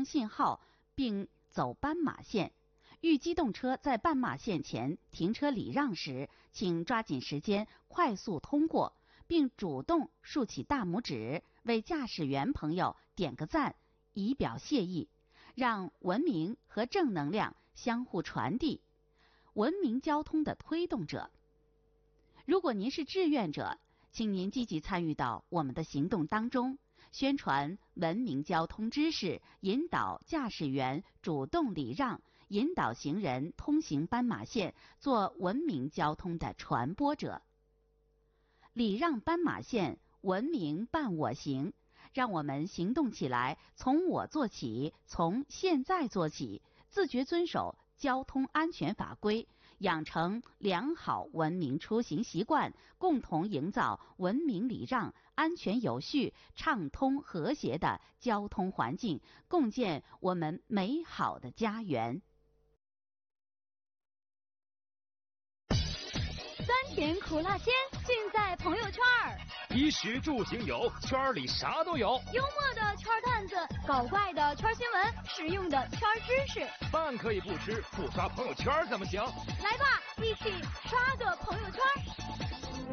通信号，并走斑马线。遇机动车在斑马线前停车礼让时，请抓紧时间快速通过，并主动竖起大拇指，为驾驶员朋友点个赞，以表谢意，让文明和正能量相互传递。文明交通的推动者。如果您是志愿者，请您积极参与到我们的行动当中，宣传文明交通知识，引导驾驶员主动礼让，引导行人通行斑马线，做文明交通的传播者。礼让斑马线，文明伴我行。让我们行动起来，从我做起，从现在做起，自觉遵守交通安全法规，养成良好文明出行习惯，共同营造文明礼让、安全有序、畅通和谐的交通环境，共建我们美好的家园。 酸甜苦辣鲜，尽在朋友圈儿。 衣食住行游，圈里啥都有。 幽默的圈段子，搞怪的圈新闻，实用的圈知识。 饭可以不吃，不刷朋友圈怎么行？ 来吧，一起刷个朋友圈。